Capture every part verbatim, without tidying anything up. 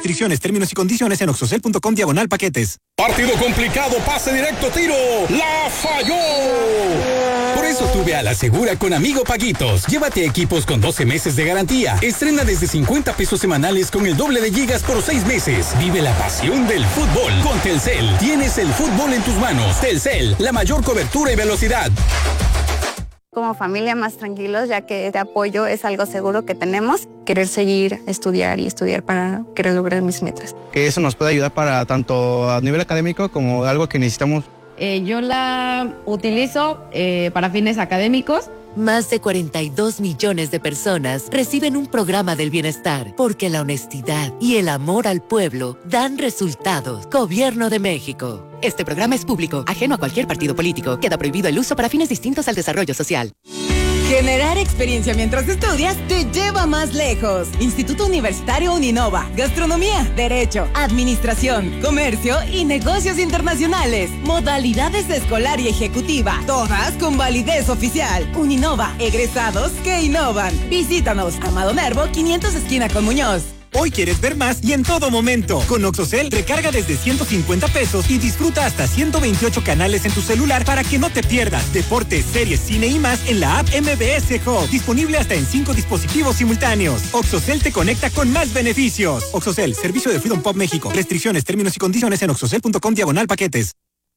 Restricciones, términos y condiciones en oxocel.com diagonal paquetes. Partido complicado, pase directo, tiro. ¡La falló! Por eso tuve a la segura con Amigo Paguitos. Llévate equipos con doce meses de garantía. Estrena desde cincuenta pesos semanales con el doble de gigas por seis meses. Vive la pasión del fútbol con Telcel. Tienes el fútbol en tus manos. Telcel, la mayor cobertura y velocidad. Como familia más tranquilos, ya que este apoyo es algo seguro que tenemos. Querer seguir, estudiar y estudiar para querer lograr mis metas. Que eso nos puede ayudar para tanto a nivel académico como algo que necesitamos. Eh, yo la utilizo eh, para fines académicos. Más de cuarenta y dos millones de personas reciben un programa del bienestar porque la honestidad y el amor al pueblo dan resultados. Gobierno de México. Este programa es público, ajeno a cualquier partido político. Queda prohibido el uso para fines distintos al desarrollo social. Generar experiencia mientras estudias te lleva más lejos. Instituto Universitario Uninova. Gastronomía, Derecho, Administración, Comercio y Negocios Internacionales. Modalidades de escolar y ejecutiva. Todas con validez oficial. Uninova. Egresados que innovan. Visítanos. Amado Nervo, quinientos esquina con Muñoz. Hoy quieres ver más y en todo momento. Con Oxocel recarga desde ciento cincuenta pesos y disfruta hasta ciento veintiocho canales en tu celular para que no te pierdas deportes, series, cine y más en la app M B S Hub. Disponible hasta en cinco dispositivos simultáneos. Oxocel te conecta con más beneficios. Oxocel, servicio de Freedom Pop México. Restricciones, términos y condiciones en oxocel.com diagonal paquetes.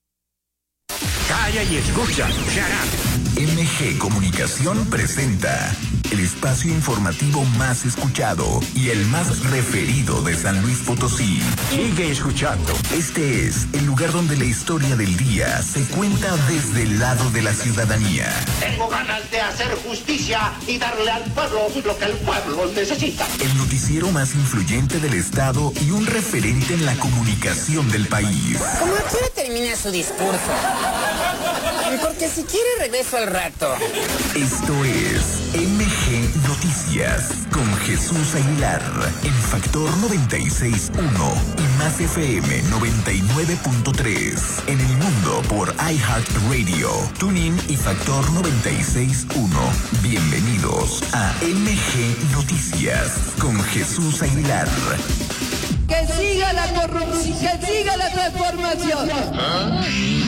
Calla y escucha. M G Comunicación presenta el espacio informativo más escuchado y el más referido de San Luis Potosí. Sigue escuchando. Este es el lugar donde la historia del día se cuenta desde el lado de la ciudadanía. Tengo ganas de hacer justicia y darle al pueblo lo que el pueblo necesita. El noticiero más influyente del estado y un referente en la comunicación del país. ¿Cómo a qué hora termina su discurso? Porque si quiere regreso al rato. Esto es M G Noticias con Jesús Aguilar en Factor noventa y seis punto uno y Más F M noventa y nueve punto tres. En el mundo por iHeartRadio, TuneIn y Factor noventa y seis punto uno. Bienvenidos a M G Noticias con Jesús Aguilar. Que siga la corrupción, que siga la transformación. ¿Ah?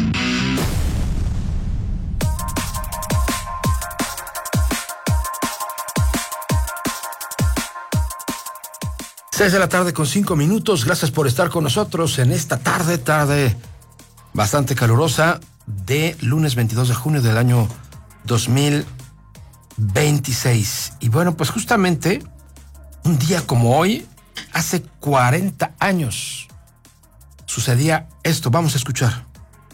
Seis de la tarde con cinco minutos. Gracias por estar con nosotros en esta tarde, tarde bastante calurosa de lunes veintidós de junio del año dos mil veintiséis. Y bueno, pues justamente un día como hoy, hace cuarenta años, sucedía esto. Vamos a escuchar.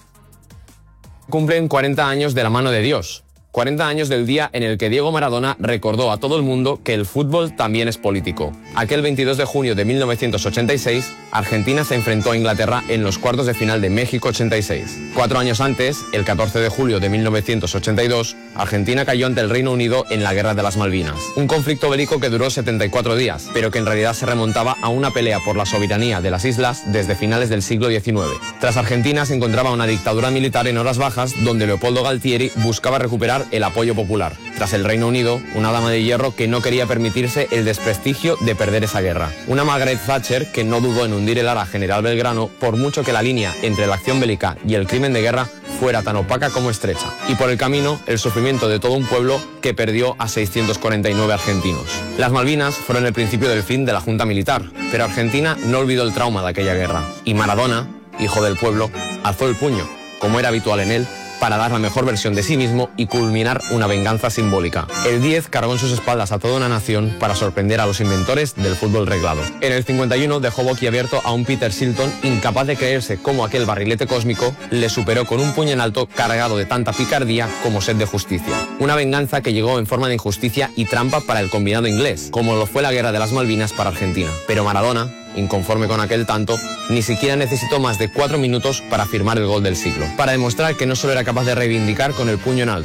Cumplen cuarenta años de la mano de Dios. cuarenta años del día en el que Diego Maradona recordó a todo el mundo que el fútbol también es político. Aquel veintidós de junio de mil novecientos ochenta y seis, Argentina se enfrentó a Inglaterra en los cuartos de final de México ochenta y seis. Cuatro años antes, el catorce de julio de mil novecientos ochenta y dos, Argentina cayó ante el Reino Unido en la Guerra de las Malvinas. Un conflicto bélico que duró setenta y cuatro días, pero que en realidad se remontaba a una pelea por la soberanía de las islas desde finales del siglo diecinueve. Tras Argentina se encontraba una dictadura militar en horas bajas donde Leopoldo Galtieri buscaba recuperar el apoyo popular. Tras el Reino Unido, una dama de hierro que no quería permitirse el desprestigio de perder esa guerra. Una Margaret Thatcher que no dudó en hundir el ala general Belgrano por mucho que la línea entre la acción bélica y el crimen de guerra fuera tan opaca como estrecha. Y por el camino, el sufrimiento de todo un pueblo que perdió a seiscientos cuarenta y nueve argentinos. Las Malvinas fueron el principio del fin de la Junta Militar, pero Argentina no olvidó el trauma de aquella guerra. Y Maradona, hijo del pueblo, alzó el puño, como era habitual en él, para dar la mejor versión de sí mismo y culminar una venganza simbólica. El diez cargó en sus espaldas a toda una nación para sorprender a los inventores del fútbol reglado. En el cincuenta y uno dejó boquiabierto a un Peter Shilton incapaz de creerse cómo aquel barrilete cósmico le superó con un puño en alto cargado de tanta picardía como sed de justicia. Una venganza que llegó en forma de injusticia y trampa para el combinado inglés, como lo fue la Guerra de las Malvinas para Argentina. Pero Maradona, inconforme con aquel tanto, ni siquiera necesitó más de cuatro minutos para firmar el gol del siglo, para demostrar que no solo era capaz de reivindicar con el puño en alto,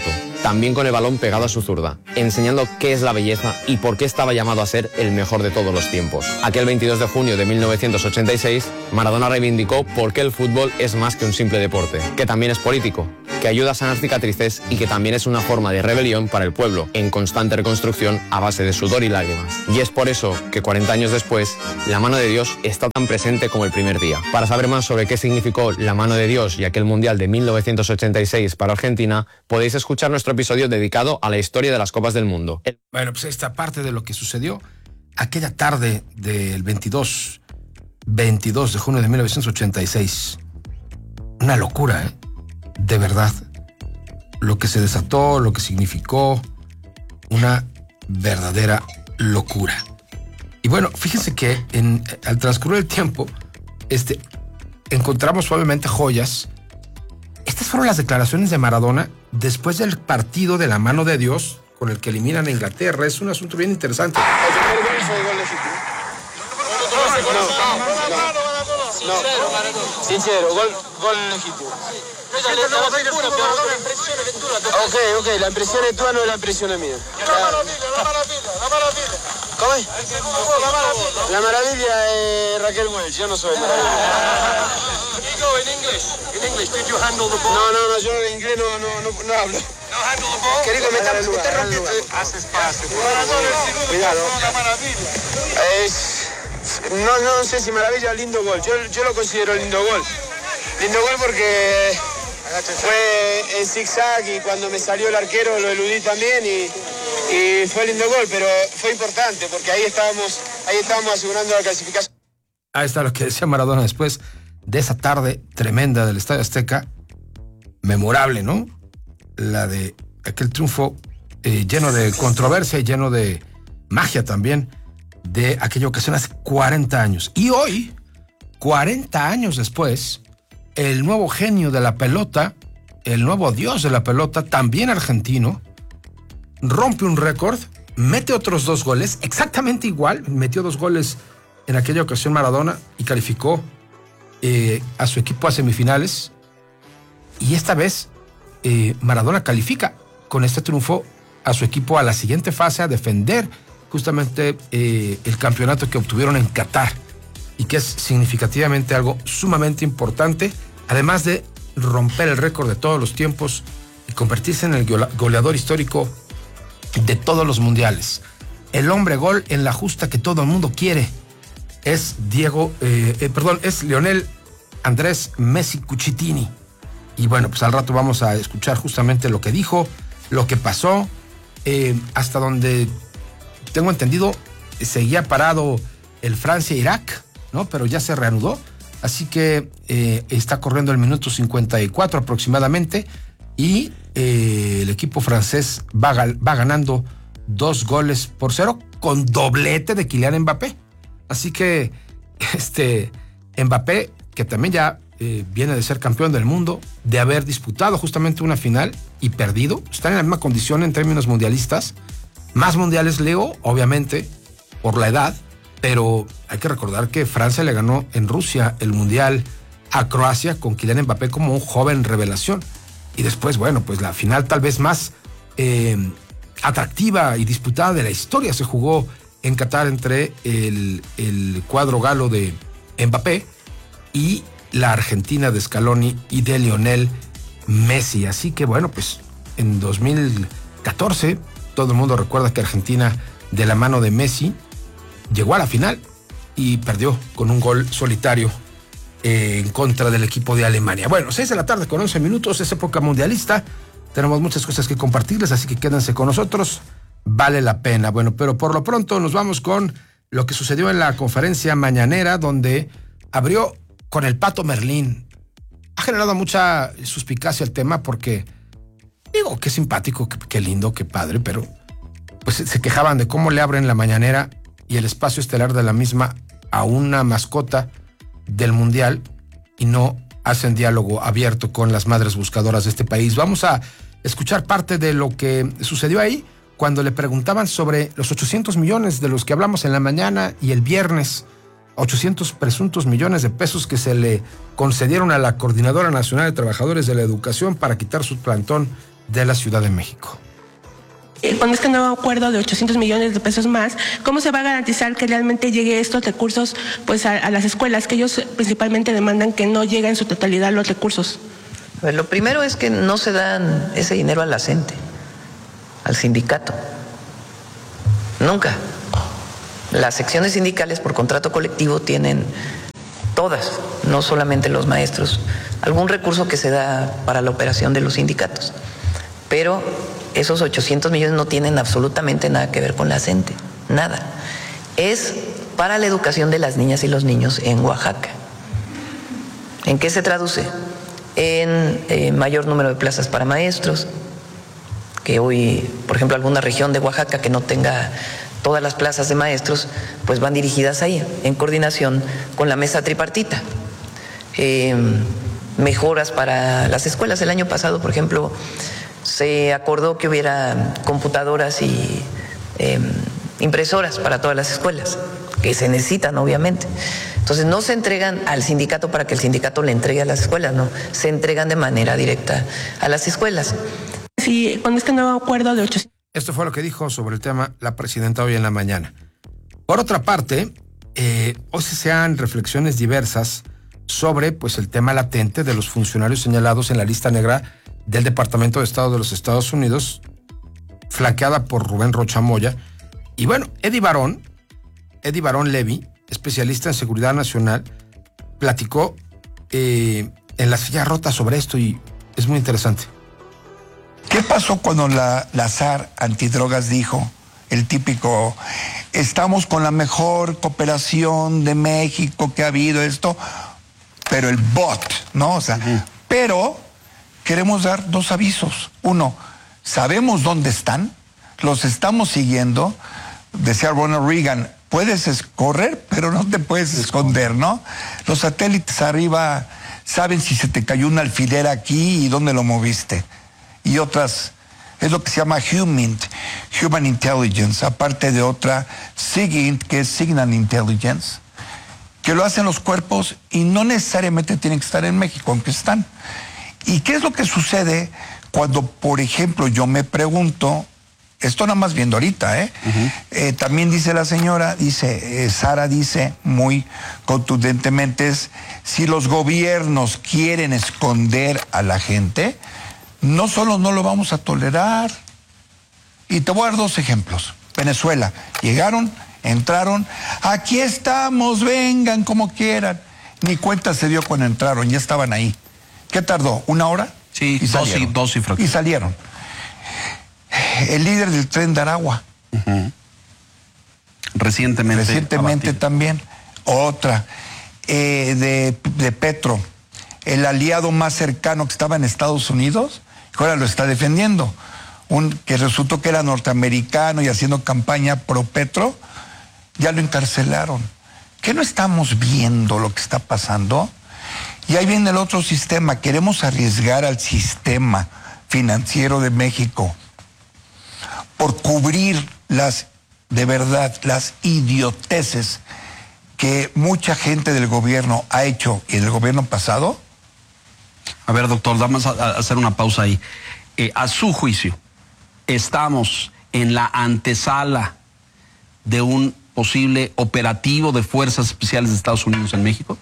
también con el balón pegado a su zurda, enseñando qué es la belleza y por qué estaba llamado a ser el mejor de todos los tiempos. Aquel veintidós de junio de mil novecientos ochenta y seis, Maradona reivindicó por qué el fútbol es más que un simple deporte, que también es político, que ayuda a sanar cicatrices y que también es una forma de rebelión para el pueblo, en constante reconstrucción a base de sudor y lágrimas. Y es por eso que cuarenta años después, la mano de Dios está tan presente como el primer día. Para saber más sobre qué significó la mano de Dios y aquel Mundial de mil novecientos ochenta y seis para Argentina, podéis escuchar nuestro episodio dedicado a la historia de las Copas del Mundo. Bueno, pues esta parte de lo que sucedió aquella tarde del veintidós de junio de mil novecientos ochenta y seis. Una locura, ¿eh? De verdad. Lo que se desató, lo que significó, una verdadera locura. Y bueno, fíjense que en, al transcurrir el tiempo, este, encontramos obviamente joyas. Estas fueron las declaraciones de Maradona después del partido de la mano de Dios con el que eliminan a Inglaterra. Es un asunto bien interesante. No, no, sincero, gol, gol legítimo. Ok, ok, la impresión es tuya, no la impresión es mía. ¿Cómo es? La maravilla es Raquel Welch, yo no soy maravilla. No, no, no, yo en inglés no, no, no, no hablo. Querido, me está rompiendo. Haces pase. Cuidado. Es... No, no sé si maravilla, lindo gol. Yo, yo lo considero lindo gol. Lindo gol porque fue en zigzag y cuando me salió el arquero lo eludí también y, y fue lindo gol, pero fue importante porque ahí estábamos, ahí estábamos asegurando la clasificación. Ahí está lo que decía Maradona después de esa tarde tremenda del Estadio Azteca. Memorable, ¿no? La de aquel triunfo eh, lleno de controversia y lleno de magia también, de aquella ocasión hace cuarenta años. Y hoy, cuarenta años después, el nuevo genio de la pelota, el nuevo dios de la pelota, también argentino, rompe un récord, mete otros dos goles, exactamente igual, metió dos goles en aquella ocasión Maradona y calificó eh, a su equipo a semifinales. Y esta vez eh, Maradona califica con este triunfo a su equipo a la siguiente fase, a defender justamente eh, el campeonato que obtuvieron en Qatar y que es significativamente algo sumamente importante, además de romper el récord de todos los tiempos y convertirse en el goleador histórico de todos los mundiales. El hombre gol en la justa que todo el mundo quiere es Diego, eh, eh, perdón, es Lionel Andrés Messi Cucitini. Y bueno, pues al rato vamos a escuchar justamente lo que dijo, lo que pasó, eh, hasta donde tengo entendido, seguía parado el Francia-Irak, ¿no? Pero ya se reanudó. Así que eh, está corriendo el minuto cincuenta y cuatro aproximadamente. Y eh, el equipo francés va, va ganando dos goles por cero con doblete de Kylian Mbappé. Así que este Mbappé, que también ya eh, viene de ser campeón del mundo, de haber disputado justamente una final y perdido, está en la misma condición en términos mundialistas. Más mundiales, Leo, obviamente, por la edad, pero hay que recordar que Francia le ganó en Rusia el mundial a Croacia con Kylian Mbappé como un joven revelación. Y después, bueno, pues la final tal vez más eh, atractiva y disputada de la historia se jugó en Qatar entre el, el cuadro galo de Mbappé y la Argentina de Scaloni y de Lionel Messi. Así que, bueno, pues en dos mil catorce... todo el mundo recuerda que Argentina, de la mano de Messi, llegó a la final y perdió con un gol solitario eh, en contra del equipo de Alemania. Bueno, seis de la tarde con once minutos, es época mundialista. Tenemos muchas cosas que compartirles, así que quédense con nosotros. Vale la pena. Bueno, pero por lo pronto nos vamos con lo que sucedió en la conferencia mañanera, donde abrió con el Pato Merlín. Ha generado mucha suspicacia el tema porque... digo, qué simpático, qué, qué lindo, qué padre, pero pues se quejaban de cómo le abren la mañanera y el espacio estelar de la misma a una mascota del Mundial y no hacen diálogo abierto con las madres buscadoras de este país. Vamos a escuchar parte de lo que sucedió ahí cuando le preguntaban sobre los ochocientos millones de los que hablamos en la mañana y el viernes, ochocientos presuntos millones de pesos que se le concedieron a la Coordinadora Nacional de Trabajadores de la Educación para quitar su plantón de la Ciudad de México. Con este nuevo acuerdo de ochocientos millones de pesos más, ¿cómo se va a garantizar que realmente llegue estos recursos pues a, a las escuelas, que ellos principalmente demandan que no lleguen en su totalidad los recursos? A ver, lo primero es que no se dan ese dinero a la CENTE, al sindicato. Nunca. Las secciones sindicales por contrato colectivo tienen todas, no solamente los maestros, algún recurso que se da para la operación de los sindicatos. Pero esos ochocientos millones no tienen absolutamente nada que ver con la CENTE, nada. Es para la educación de las niñas y los niños en Oaxaca. ¿En qué se traduce? En eh, mayor número de plazas para maestros, que hoy, por ejemplo, alguna región de Oaxaca que no tenga todas las plazas de maestros, pues van dirigidas ahí, en coordinación con la mesa tripartita. Eh, mejoras para las escuelas. El año pasado, por ejemplo, se acordó que hubiera computadoras y eh, impresoras para todas las escuelas, que se necesitan obviamente. Entonces no se entregan al sindicato para que el sindicato le entregue a las escuelas, no, se entregan de manera directa a las escuelas. Sí, con este nuevo acuerdo de ochocientos... Esto fue lo que dijo sobre el tema la presidenta hoy en la mañana. Por otra parte, eh, hoy se sean reflexiones diversas sobre pues, el tema latente de los funcionarios señalados en la lista negra del Departamento de Estado de los Estados Unidos, flanqueada por Rubén Rocha Moya. Y bueno, Eddie Barón, Eddie Barón Levy, especialista en seguridad nacional, platicó eh, en La Silla Rota sobre esto y es muy interesante. ¿Qué pasó cuando la, la S A R antidrogas dijo, el típico, estamos con la mejor cooperación de México que ha habido esto, pero el bot, ¿no? O sea, uh-huh. pero... queremos dar dos avisos. Uno, sabemos dónde están, los estamos siguiendo. Decía Ronald Reagan, puedes correr, pero no te puedes esconder, ¿no? Los satélites arriba saben si se te cayó un alfiler aquí y dónde lo moviste. Y otras, es lo que se llama Human, Human Intelligence, aparte de otra, SIGINT, que es Signal Intelligence, que lo hacen los cuerpos y no necesariamente tienen que estar en México, aunque están. ¿Y qué es lo que sucede cuando, por ejemplo, yo me pregunto, esto nada más viendo ahorita, ¿eh? Uh-huh. eh también dice la señora, dice, eh, Sara dice muy contundentemente, es, si los gobiernos quieren esconder a la gente, no solo no lo vamos a tolerar. Y te voy a dar dos ejemplos. Venezuela, llegaron, entraron, aquí estamos, vengan como quieran. Ni cuenta se dio cuando entraron, ya estaban ahí. ¿Qué tardó? ¿Una hora? Sí, y dos y, dos y fracción. Y salieron. El líder del Tren de Aragua. Uh-huh. Recientemente. Recientemente abatido. También. Otra. Eh, de, de Petro. El aliado más cercano que estaba en Estados Unidos, que ahora lo está defendiendo. Un, que resultó que era norteamericano y haciendo campaña pro Petro, ya lo encarcelaron. ¿Qué no estamos viendo lo que está pasando? Y ahí viene el otro sistema. Queremos arriesgar al sistema financiero de México por cubrir las, de verdad, las idioteces que mucha gente del gobierno ha hecho y del gobierno pasado. A ver, doctor, vamos a hacer una pausa ahí. Eh, a su juicio, ¿estamos en la antesala de un posible operativo de Fuerzas Especiales de Estados Unidos en México?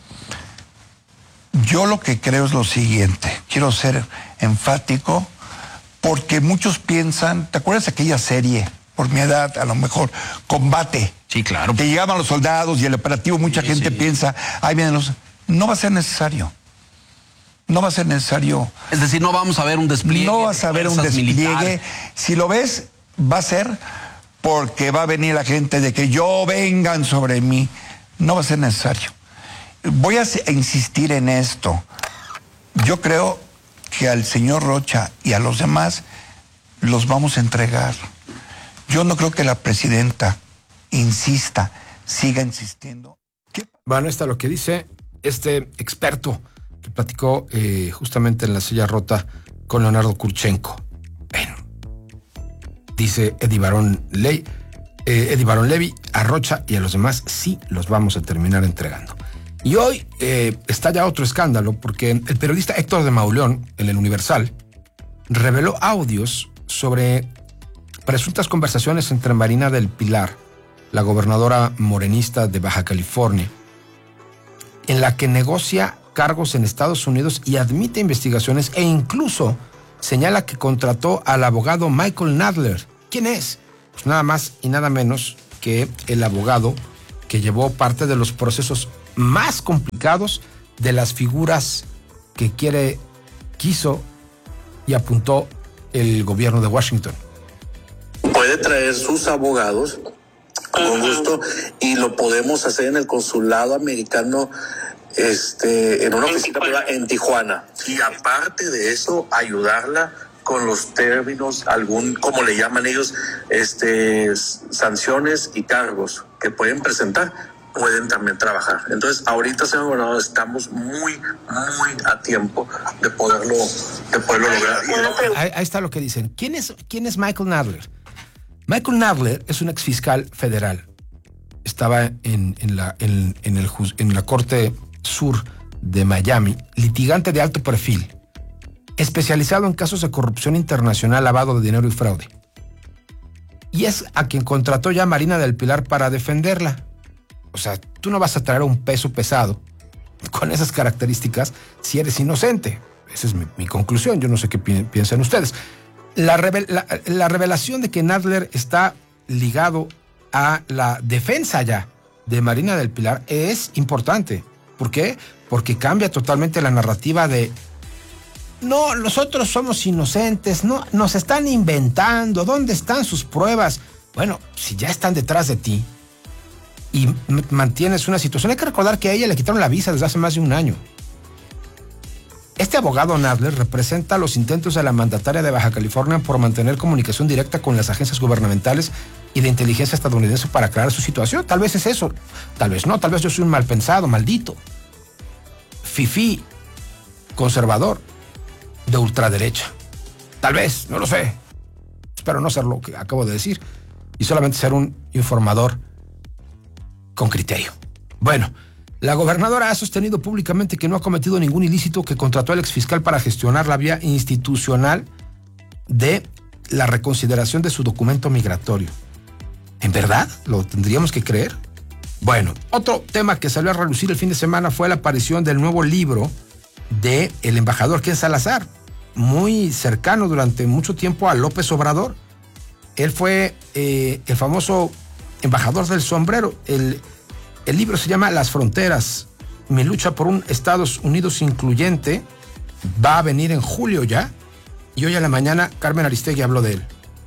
Yo lo que creo es lo siguiente, quiero ser enfático, porque muchos piensan, ¿te acuerdas de aquella serie? Por mi edad, a lo mejor, Combate. Sí, claro. Que llegaban los soldados y el operativo, mucha sí, gente sí. piensa, ahí vienen los... No va a ser necesario. No va a ser necesario. Es decir, no vamos a ver un despliegue. No vas a ver un despliegue. Militares. Si lo ves, va a ser porque va a venir la gente de que yo vengan sobre mí. No va a ser necesario. Voy a insistir en esto. Yo creo que al señor Rocha y a los demás los vamos a entregar. Yo no creo que la presidenta insista, siga insistiendo. ¿Qué? Bueno, está lo que dice este experto que platicó eh, justamente en La Silla Rota con Leonardo Kurchenko. Bueno, dice Eddie Barón Ley, eh, Eddie Barón Levy, a Rocha y a los demás sí los vamos a terminar entregando. Y hoy eh, está ya otro escándalo porque el periodista Héctor de Mauleón, en El Universal, reveló audios sobre presuntas conversaciones entre Marina del Pilar, la gobernadora morenista de Baja California, en la que negocia cargos en Estados Unidos y admite investigaciones e incluso señala que contrató al abogado Michael Nadler. ¿Quién es? Pues nada más y nada menos que el abogado que llevó parte de los procesos más complicados de las figuras que quiere, quiso y apuntó el gobierno de Washington. Puede traer sus abogados con gusto y lo podemos hacer en el consulado americano, este, en una oficina privada en Tijuana. Y aparte de eso, ayudarla con los términos, algún, como le llaman ellos, este, sanciones y cargos que pueden presentar, pueden también trabajar. Entonces, ahorita, señor gobernador, estamos muy, muy a tiempo de poderlo, de poderlo lograr. Ahí, ahí está lo que dicen. ¿Quién es, quién es Michael Nadler? Michael Nadler es un exfiscal federal. Estaba en, en, la, en, en, el, en la Corte Sur de Miami, litigante de alto perfil, especializado en casos de corrupción internacional, lavado de dinero y fraude. Y es a quien contrató ya Marina del Pilar para defenderla. O sea, tú no vas a traer un peso pesado con esas características si eres inocente. Esa es mi, mi conclusión. Yo no sé qué pi- piensan ustedes. La, revel- la, la revelación de que Nadler está ligado a la defensa ya de Marina del Pilar es importante. ¿Por qué? Porque cambia totalmente la narrativa de no, nosotros somos inocentes, no, nos están inventando, ¿dónde están sus pruebas? Bueno, si ya están detrás de ti y m- mantienes una situación, hay que recordar que a ella le quitaron la visa desde hace más de un año. Este abogado Nadler representa los intentos de la mandataria de Baja California por mantener comunicación directa con las agencias gubernamentales y de inteligencia estadounidense para aclarar su situación. Tal vez es eso, tal vez no, tal vez yo soy un mal pensado, maldito, fifí, conservador, de ultraderecha. Tal vez, no lo sé. Espero no ser lo que acabo de decir y solamente ser un informador con criterio. Bueno, la gobernadora ha sostenido públicamente que no ha cometido ningún ilícito, que contrató al exfiscal para gestionar la vía institucional de la reconsideración de su documento migratorio. ¿En verdad? ¿Lo tendríamos que creer? Bueno, otro tema que salió a relucir el fin de semana fue la aparición del nuevo libro del embajador Ken Salazar, muy cercano durante mucho tiempo a López Obrador. Él fue eh, el famoso embajador del sombrero. El, el libro se llama Las Fronteras, mi lucha por un Estados Unidos incluyente. Va a venir en julio ya, y hoy a la mañana Carmen Aristegui habló de él.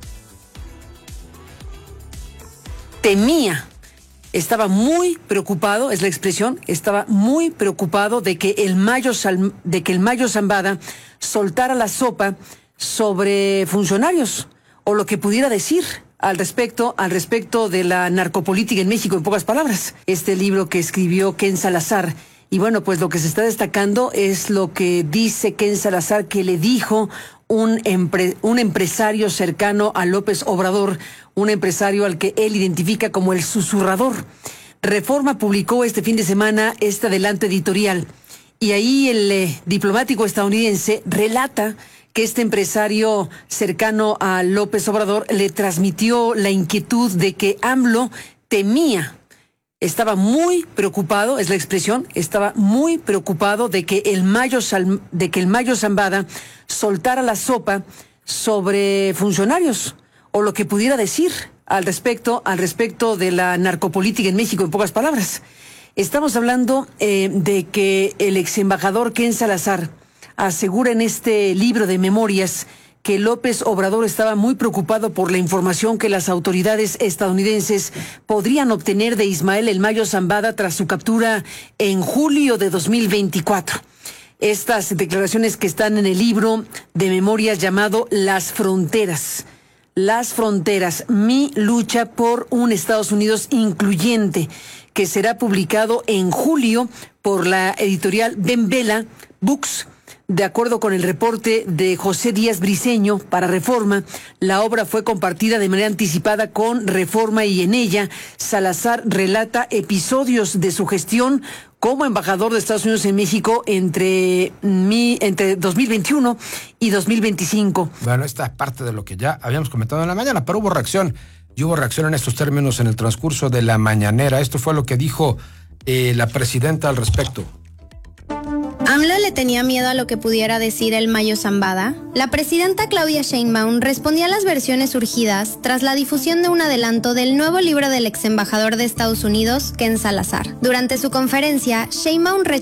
Temía, estaba muy preocupado, es la expresión, estaba muy preocupado de que el Mayo, Sal, de que el Mayo Zambada soltara la sopa sobre funcionarios o lo que pudiera decir al respecto, al respecto de la narcopolítica en México, en pocas palabras. Este libro que escribió Ken Salazar. Y bueno, pues lo que se está destacando es lo que dice Ken Salazar, que le dijo un, empre, un empresario cercano a López Obrador, un empresario al que él identifica como el susurrador. Reforma publicó este fin de semana este adelanto editorial, y ahí el eh, diplomático estadounidense relata que este empresario cercano a López Obrador le transmitió la inquietud de que AMLO temía, estaba muy preocupado, es la expresión, estaba muy preocupado de que el Mayo, Sal, de que el Mayo Zambada soltara la sopa sobre funcionarios o lo que pudiera decir al respecto, al respecto de la narcopolítica en México, en pocas palabras. Estamos hablando eh, de que el ex embajador Ken Salazar asegura en este libro de memorias que López Obrador estaba muy preocupado por la información que las autoridades estadounidenses podrían obtener de Ismael El Mayo Zambada tras su captura en julio de dos mil veinticuatro. Estas declaraciones que están en el libro de memorias llamado Las Fronteras. Las Fronteras, mi lucha por un Estados Unidos incluyente, que será publicado en julio por la editorial Ben Bella Books. De acuerdo con el reporte de José Díaz Briceño para Reforma, la obra fue compartida de manera anticipada con Reforma y en ella Salazar relata episodios de su gestión como embajador de Estados Unidos en México entre, mi, entre dos mil veintiuno y dos mil veinticinco. Bueno, esta es parte de lo que ya habíamos comentado en la mañana, pero hubo reacción, y hubo reacción en estos términos en el transcurso de la mañanera. Esto fue lo que dijo eh, la presidenta al respecto. ¿AMLO le tenía miedo a lo que pudiera decir el Mayo Zambada? La presidenta Claudia Sheinbaum respondía a las versiones surgidas tras la difusión de un adelanto del nuevo libro del ex embajador de Estados Unidos, Ken Salazar. Durante su conferencia, Sheinbaum